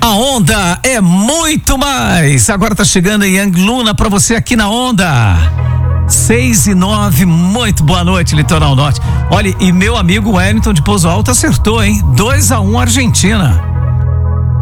A Onda é muito mais. Agora tá chegando em Angluna pra você aqui na Onda. 6:09, muito boa noite, Litoral Norte. Olha, e meu amigo Wellington de Pouso Alto acertou, hein? 2-1 Argentina.